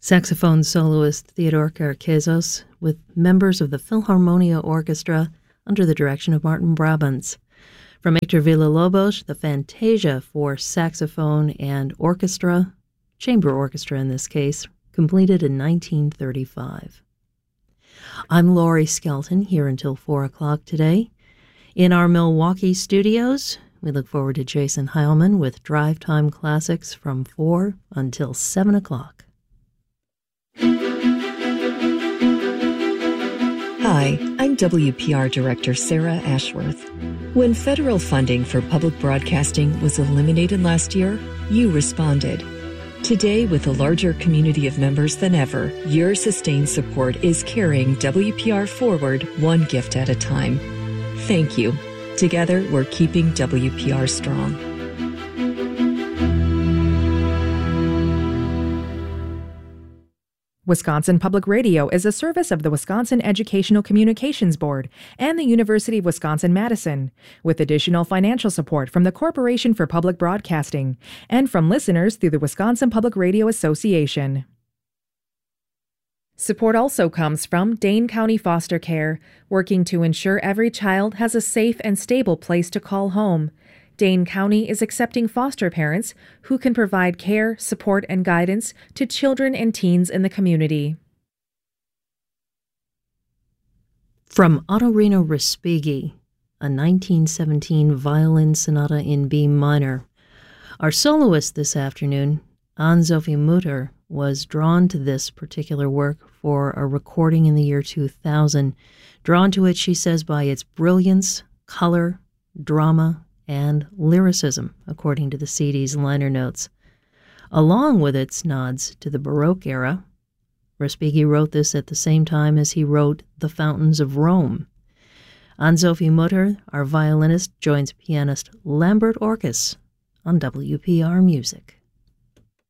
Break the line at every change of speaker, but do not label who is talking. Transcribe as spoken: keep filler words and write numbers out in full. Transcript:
Saxophone soloist Theodore Karakazos with members of the Philharmonia Orchestra under the direction of Martin Brabants. From Hector Villa-Lobos, the Fantasia for saxophone and orchestra, chamber orchestra in this case, completed in nineteen thirty-five. I'm Laurie Skelton, here until four o'clock today. In our Milwaukee studios, we look forward to Jason Heilman with Drive Time Classics from four until seven o'clock.
Hi, I'm W P R Director Sarah Ashworth. When federal funding for public broadcasting was eliminated last year, you responded. Today, with a larger community of members than ever, your sustained support is carrying W P R forward one gift at a time. Thank you. Together, we're keeping W P R strong.
Wisconsin Public Radio is a service of the Wisconsin Educational Communications Board and the University of Wisconsin-Madison, with additional financial support from the Corporation for Public Broadcasting and from listeners through the Wisconsin Public Radio Association. Support also comes from Dane County Foster Care, working to ensure every child has a safe and stable place to call home. Dane County is accepting foster parents who can provide care, support, and guidance to children and teens in the community.
From Ottorino Respighi, a nineteen seventeen violin sonata in B minor, our soloist this afternoon, Anne-Sophie Mutter, was drawn to this particular work for a recording in the year two thousand. Drawn to it, she says, by its brilliance, color, drama, and lyricism, according to the C D's liner notes, along with its nods to the Baroque era. Respighi wrote this at the same time as he wrote The Fountains of Rome. Anne-Sophie Mutter, our violinist, joins pianist Lambert Orkis on W P R Music.